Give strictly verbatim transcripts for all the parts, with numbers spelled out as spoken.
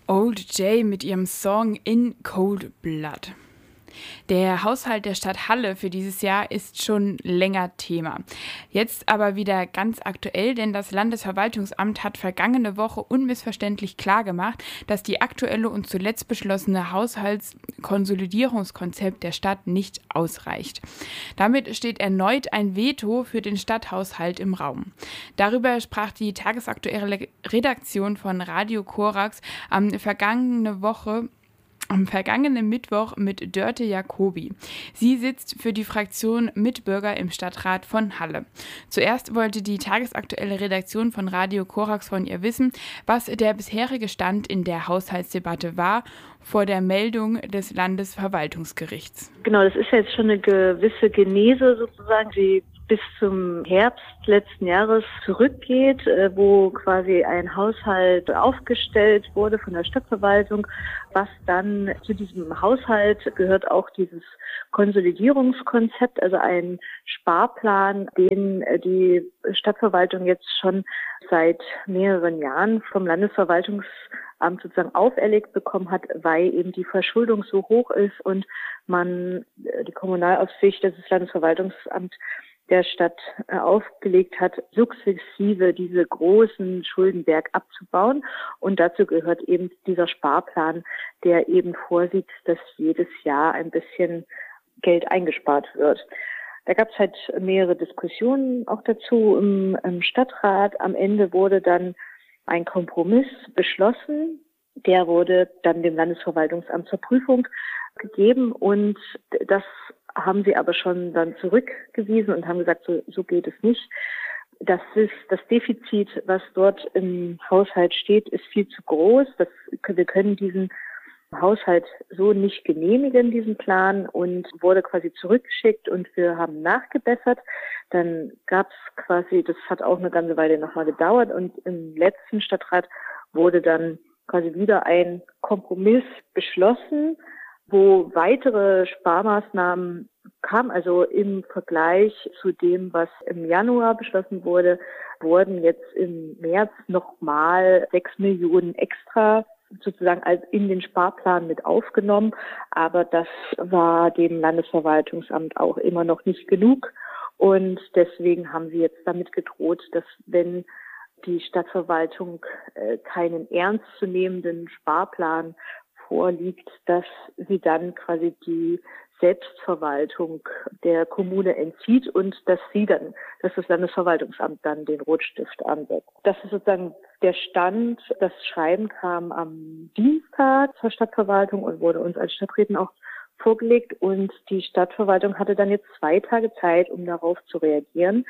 Old Jay mit ihrem Song In Cold Blood. Der Haushalt der Stadt Halle für dieses Jahr ist schon länger Thema. Jetzt aber wieder ganz aktuell, denn das Landesverwaltungsamt hat vergangene Woche unmissverständlich klargemacht, dass die aktuelle und zuletzt beschlossene Haushaltskonsolidierungskonzept der Stadt nicht ausreicht. Damit steht erneut ein Veto für den Stadthaushalt im Raum. Darüber sprach die tagesaktuelle Redaktion von Radio Korax am vergangene Woche Am vergangenen Mittwoch mit Dörte Jacobi. Sie sitzt für die Fraktion Mitbürger im Stadtrat von Halle. Zuerst wollte die tagesaktuelle Redaktion von Radio Korax von ihr wissen, was der bisherige Stand in der Haushaltsdebatte war vor der Meldung des Landesverwaltungsgerichts. Genau, das ist ja jetzt schon eine gewisse Genese sozusagen, die bis zum Herbst letzten Jahres zurückgeht, wo quasi ein Haushalt aufgestellt wurde von der Stadtverwaltung. Was dann zu diesem Haushalt gehört auch dieses Konsolidierungskonzept, also ein Sparplan, den die Stadtverwaltung jetzt schon seit mehreren Jahren vom Landesverwaltungsamt sozusagen auferlegt bekommen hat, weil eben die Verschuldung so hoch ist und man die Kommunalaufsicht, das ist Landesverwaltungsamt der Stadt aufgelegt hat, sukzessive diese großen Schuldenberg abzubauen. Und dazu gehört eben dieser Sparplan, der eben vorsieht, dass jedes Jahr ein bisschen Geld eingespart wird. Da gab es halt mehrere Diskussionen auch dazu im, im Stadtrat. Am Ende wurde dann ein Kompromiss beschlossen. Der wurde dann dem Landesverwaltungsamt zur Prüfung gegeben und das haben sie aber schon dann zurückgewiesen und haben gesagt, so, so geht es nicht. Das ist das Defizit, was dort im Haushalt steht, ist viel zu groß. Das, wir können diesen Haushalt so nicht genehmigen, diesen Plan, und wurde quasi zurückgeschickt und wir haben nachgebessert. Dann gab es quasi, das hat auch eine ganze Weile nochmal gedauert und im letzten Stadtrat wurde dann quasi wieder ein Kompromiss beschlossen, wo weitere Sparmaßnahmen kamen. Also im Vergleich zu dem, was im Januar beschlossen wurde, wurden jetzt im März nochmal sechs Millionen extra sozusagen als in den Sparplan mit aufgenommen. Aber das war dem Landesverwaltungsamt auch immer noch nicht genug. Und deswegen haben sie jetzt damit gedroht, dass wenn die Stadtverwaltung äh, keinen ernstzunehmenden Sparplan vorliegt, dass sie dann quasi die Selbstverwaltung der Kommune entzieht und dass sie dann, dass das Landesverwaltungsamt dann den Rotstift ansetzt. Das ist sozusagen der Stand. Das Schreiben kam am Dienstag zur Stadtverwaltung und wurde uns als Stadträten auch vorgelegt und die Stadtverwaltung hatte dann jetzt zwei Tage Zeit, um darauf zu reagieren.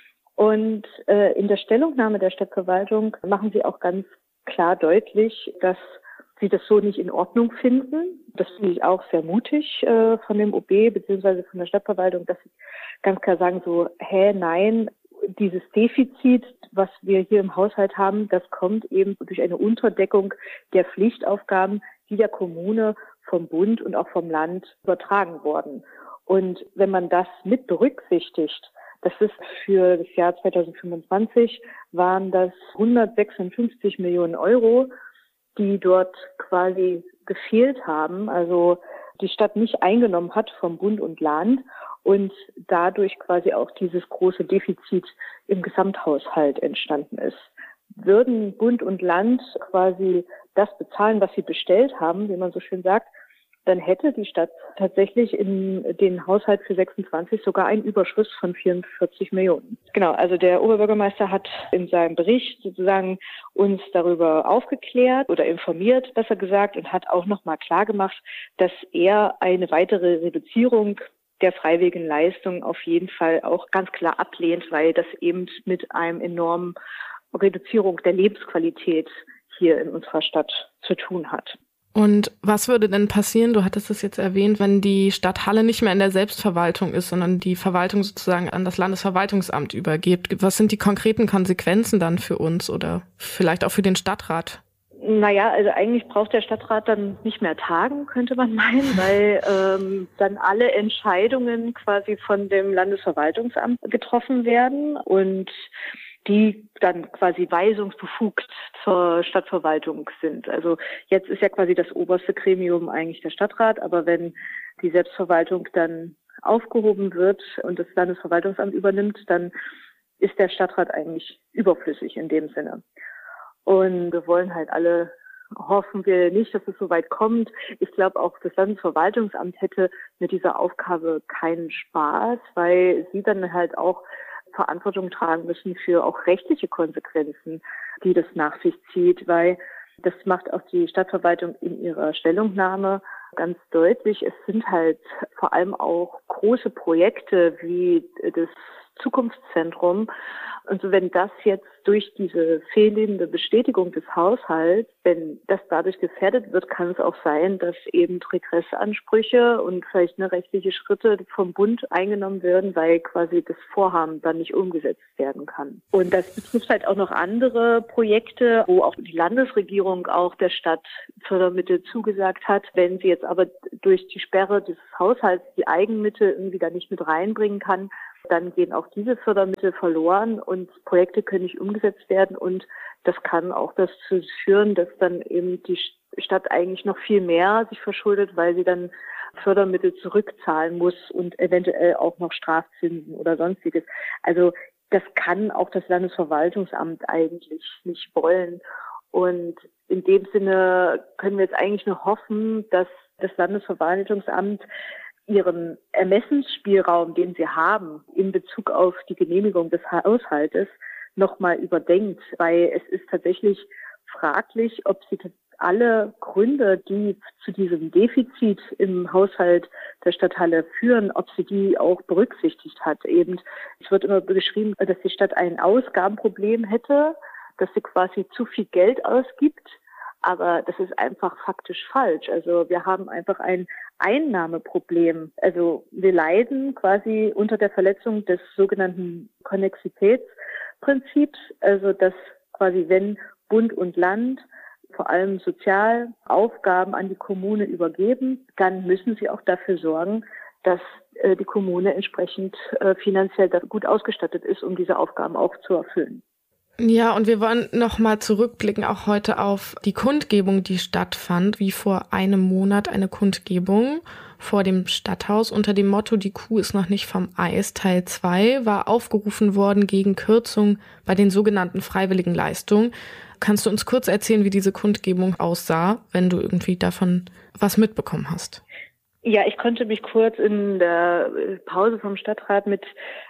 Und äh, in der Stellungnahme der Stadtverwaltung machen sie auch ganz klar deutlich, dass sie das so nicht in Ordnung finden. Das finde ich auch sehr mutig äh, von dem O B bzw. von der Stadtverwaltung, dass sie ganz klar sagen so, hä, nein, dieses Defizit, was wir hier im Haushalt haben, das kommt eben durch eine Unterdeckung der Pflichtaufgaben, die der Kommune vom Bund und auch vom Land übertragen wurden. Und wenn man das mit berücksichtigt, das ist für das Jahr zweitausendfünfundzwanzig waren das hundertsechsundfünfzig Millionen Euro, die dort quasi gefehlt haben, also die Stadt nicht eingenommen hat vom Bund und Land und dadurch quasi auch dieses große Defizit im Gesamthaushalt entstanden ist. Würden Bund und Land quasi das bezahlen, was sie bestellt haben, wie man so schön sagt, dann hätte die Stadt tatsächlich in den Haushalt für sechsundzwanzig sogar einen Überschuss von vierundvierzig Millionen. Genau, also der Oberbürgermeister hat in seinem Bericht sozusagen uns darüber aufgeklärt oder informiert, besser gesagt, und hat auch nochmal klargemacht, dass er eine weitere Reduzierung der freiwilligen Leistung auf jeden Fall auch ganz klar ablehnt, weil das eben mit einem enormen Reduzierung der Lebensqualität hier in unserer Stadt zu tun hat. Und was würde denn passieren, du hattest es jetzt erwähnt, wenn die Stadt Halle nicht mehr in der Selbstverwaltung ist, sondern die Verwaltung sozusagen an das Landesverwaltungsamt übergibt? Was sind die konkreten Konsequenzen dann für uns oder vielleicht auch für den Stadtrat? Naja, also eigentlich braucht der Stadtrat dann nicht mehr tagen, könnte man meinen, weil ähm, dann alle Entscheidungen quasi von dem Landesverwaltungsamt getroffen werden und die dann quasi weisungsbefugt zur Stadtverwaltung sind. Also jetzt ist ja quasi das oberste Gremium eigentlich der Stadtrat, aber wenn die Selbstverwaltung dann aufgehoben wird und das Landesverwaltungsamt übernimmt, dann ist der Stadtrat eigentlich überflüssig in dem Sinne. Und wir wollen halt alle, hoffen wir nicht, dass es so weit kommt. Ich glaube auch, das Landesverwaltungsamt hätte mit dieser Aufgabe keinen Spaß, weil sie dann halt auch Verantwortung tragen müssen für auch rechtliche Konsequenzen, die das nach sich zieht, weil das macht auch die Stadtverwaltung in ihrer Stellungnahme ganz deutlich. Es sind halt vor allem auch große Projekte wie das Zukunftszentrum. Und so, wenn das jetzt durch diese fehlende Bestätigung des Haushalts, wenn das dadurch gefährdet wird, kann es auch sein, dass eben Regressansprüche und vielleicht eine rechtliche Schritte vom Bund eingenommen werden, weil quasi das Vorhaben dann nicht umgesetzt werden kann. Und das betrifft halt auch noch andere Projekte, wo auch die Landesregierung auch der Stadt Fördermittel zugesagt hat. Wenn sie jetzt aber durch die Sperre des Haushalts die Eigenmittel irgendwie da nicht mit reinbringen kann, dann gehen auch diese Fördermittel verloren und Projekte können nicht umgesetzt werden und das kann auch dazu führen, dass dann eben die Stadt eigentlich noch viel mehr sich verschuldet, weil sie dann Fördermittel zurückzahlen muss und eventuell auch noch Strafzinsen oder sonstiges. Also das kann auch das Landesverwaltungsamt eigentlich nicht wollen. Und in dem Sinne können wir jetzt eigentlich nur hoffen, dass das Landesverwaltungsamt ihren Ermessensspielraum, den sie haben, in Bezug auf die Genehmigung des Haushaltes nochmal überdenkt, weil es ist tatsächlich fraglich, ob sie alle Gründe, die zu diesem Defizit im Haushalt der Stadthalle führen, ob sie die auch berücksichtigt hat. Eben, es wird immer beschrieben, dass die Stadt ein Ausgabenproblem hätte, dass sie quasi zu viel Geld ausgibt. Aber das ist einfach faktisch falsch. Also wir haben einfach ein Einnahmeproblem. Also wir leiden quasi unter der Verletzung des sogenannten Konnexitätsprinzips. Also dass quasi wenn Bund und Land vor allem Sozialaufgaben an die Kommune übergeben, dann müssen sie auch dafür sorgen, dass äh, die Kommune entsprechend äh, finanziell gut ausgestattet ist, um diese Aufgaben auch zu erfüllen. Ja, und wir wollen noch mal zurückblicken, auch heute auf die Kundgebung, die stattfand, wie vor einem Monat eine Kundgebung vor dem Stadthaus unter dem Motto "Die Kuh ist noch nicht vom Eis", Teil zwei, war aufgerufen worden gegen Kürzung bei den sogenannten freiwilligen Leistungen. Kannst du uns kurz erzählen, wie diese Kundgebung aussah, wenn du irgendwie davon was mitbekommen hast? Ja, ich konnte mich kurz in der Pause vom Stadtrat mit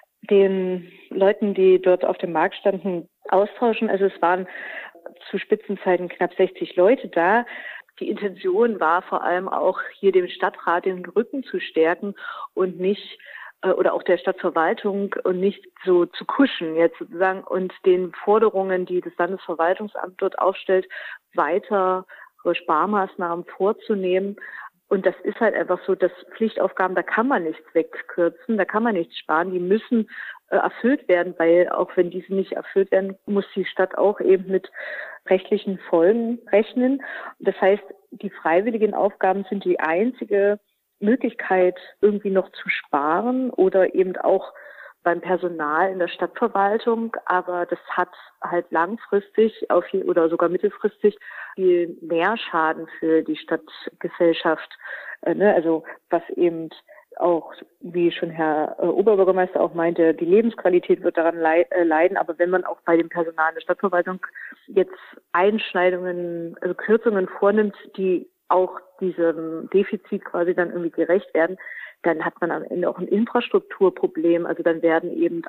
den Leuten, die dort auf dem Markt standen, austauschen. Also es waren zu Spitzenzeiten knapp sechzig Leute da. Die Intention war vor allem auch, hier dem Stadtrat den Rücken zu stärken und nicht, oder auch der Stadtverwaltung und nicht so zu kuschen jetzt sozusagen und den Forderungen, die das Landesverwaltungsamt dort aufstellt, weitere Sparmaßnahmen vorzunehmen. Und das ist halt einfach so, dass Pflichtaufgaben, da kann man nichts wegkürzen, da kann man nichts sparen, die müssen äh, erfüllt werden, weil auch wenn diese nicht erfüllt werden, muss die Stadt auch eben mit rechtlichen Folgen rechnen. Das heißt, die freiwilligen Aufgaben sind die einzige Möglichkeit, irgendwie noch zu sparen oder eben auch beim Personal in der Stadtverwaltung, aber das hat halt langfristig auf viel, oder sogar mittelfristig viel mehr Schaden für die Stadtgesellschaft. Äh, ne? Also was eben auch, wie schon Herr äh, Oberbürgermeister auch meinte, die Lebensqualität wird daran lei- äh, leiden. Aber wenn man auch bei dem Personal der Stadtverwaltung jetzt Einschneidungen, also Kürzungen vornimmt, die auch diesem Defizit quasi dann irgendwie gerecht werden, dann hat man am Ende auch ein Infrastrukturproblem. Also dann werden eben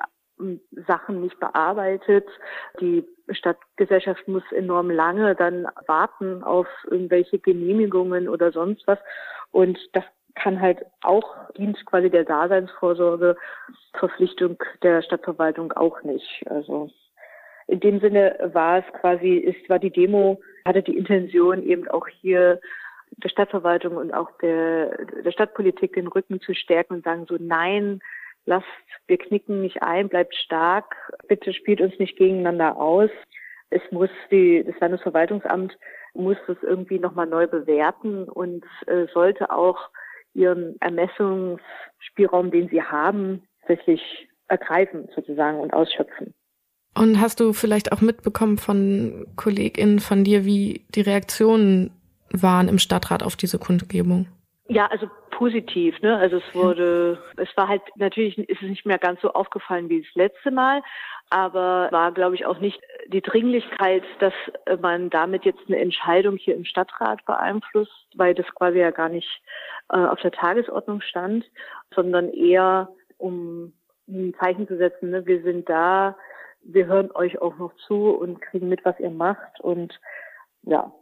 Sachen nicht bearbeitet. Die Stadtgesellschaft muss enorm lange dann warten auf irgendwelche Genehmigungen oder sonst was. Und das kann halt auch, dient quasi der Daseinsvorsorge, Verpflichtung der Stadtverwaltung auch nicht. Also in dem Sinne war es quasi, ist, war die Demo, hatte die Intention eben auch hier der Stadtverwaltung und auch der, der Stadtpolitik den Rücken zu stärken und sagen so, nein, lasst, wir knicken nicht ein, bleibt stark, bitte spielt uns nicht gegeneinander aus. Es muss die, das Landesverwaltungsamt muss das irgendwie nochmal neu bewerten und äh, sollte auch ihren Ermessungsspielraum, den sie haben, tatsächlich ergreifen sozusagen und ausschöpfen. Und hast du vielleicht auch mitbekommen von KollegInnen von dir, wie die Reaktionen waren im Stadtrat auf diese Kundgebung? Ja, also positiv, ne? Also es wurde, es war halt, natürlich ist es nicht mehr ganz so aufgefallen wie das letzte Mal, aber war, glaube ich, auch nicht die Dringlichkeit, dass man damit jetzt eine Entscheidung hier im Stadtrat beeinflusst, weil das quasi ja gar nicht äh, auf der Tagesordnung stand, sondern eher um ein Zeichen zu setzen, ne? Wir sind da, wir hören euch auch noch zu und kriegen mit, was ihr macht und ja.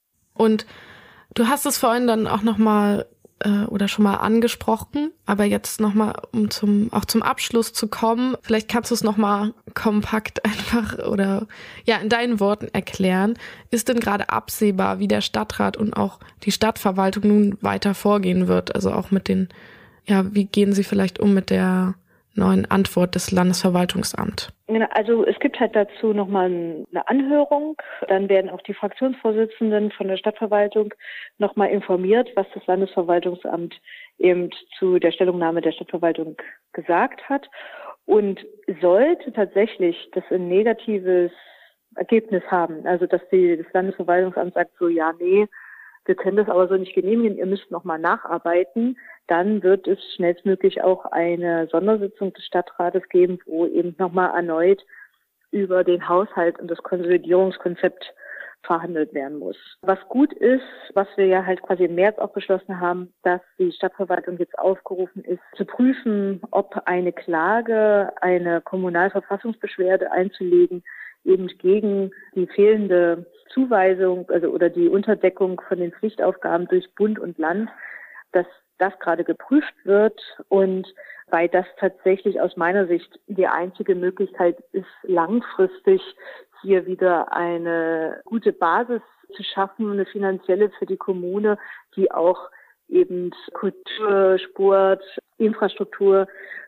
Und du hast es vorhin dann auch nochmal äh, oder schon mal angesprochen, aber jetzt nochmal, um zum auch zum Abschluss zu kommen, vielleicht kannst du es nochmal kompakt einfach oder ja in deinen Worten erklären. Ist denn gerade absehbar, wie der Stadtrat und auch die Stadtverwaltung nun weiter vorgehen wird? Also auch mit den, ja, wie gehen sie vielleicht um mit der neuen Antwort des Landesverwaltungsamts? Also es gibt halt dazu nochmal eine Anhörung. Dann werden auch die Fraktionsvorsitzenden von der Stadtverwaltung nochmal informiert, was das Landesverwaltungsamt eben zu der Stellungnahme der Stadtverwaltung gesagt hat. Und sollte tatsächlich das ein negatives Ergebnis haben, also dass die, das Landesverwaltungsamt sagt so, ja, nee, wir können das aber so nicht genehmigen, ihr müsst nochmal nacharbeiten, dann wird es schnellstmöglich auch eine Sondersitzung des Stadtrates geben, wo eben nochmal erneut über den Haushalt und das Konsolidierungskonzept verhandelt werden muss. Was gut ist, was wir ja halt quasi im März auch beschlossen haben, dass die Stadtverwaltung jetzt aufgerufen ist, zu prüfen, ob eine Klage, eine Kommunalverfassungsbeschwerde einzulegen, eben gegen die fehlende Zuweisung, also oder die Unterdeckung von den Pflichtaufgaben durch Bund und Land, dass das gerade geprüft wird und weil das tatsächlich aus meiner Sicht die einzige Möglichkeit ist, langfristig hier wieder eine gute Basis zu schaffen, eine finanzielle für die Kommune, die auch eben Kultur, Sport, Infrastruktur,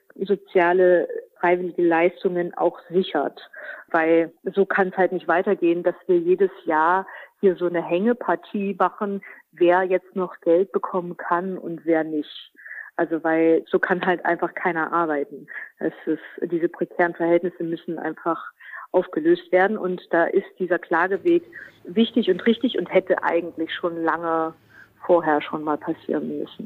soziale, freiwillige Leistungen auch sichert. Weil so kann es halt nicht weitergehen, dass wir jedes Jahr hier so eine Hängepartie machen, wer jetzt noch Geld bekommen kann und wer nicht. Also weil so kann halt einfach keiner arbeiten. Es ist, diese prekären Verhältnisse müssen einfach aufgelöst werden und da ist dieser Klageweg wichtig und richtig und hätte eigentlich schon lange vorher schon mal passieren müssen.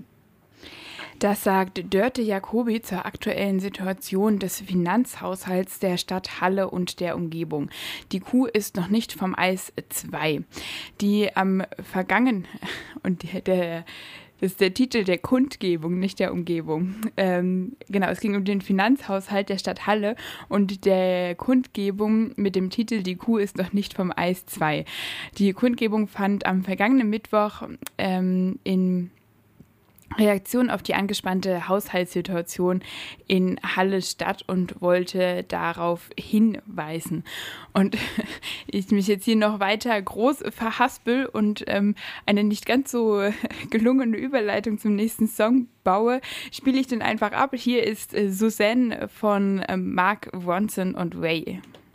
Das sagt Dörte Jacobi zur aktuellen Situation des Finanzhaushalts der Stadt Halle und der Umgebung. Die Kuh ist noch nicht vom Eis zwei. Die am vergangen und der Das ist der Titel der Kundgebung, nicht der Umgebung. Ähm, genau, es ging um den Finanzhaushalt der Stadt Halle und der Kundgebung mit dem Titel Die Kuh ist noch nicht vom Eis zwei. Die Kundgebung fand am vergangenen Mittwoch ähm, in Reaktion auf die angespannte Haushaltssituation in Halle statt und wollte darauf hinweisen. Und ich mich jetzt hier noch weiter groß verhaspel und ähm, eine nicht ganz so gelungene Überleitung zum nächsten Song baue, spiele ich den einfach ab. Hier ist äh, Suzanne von ähm, Mark Ronson und Ray.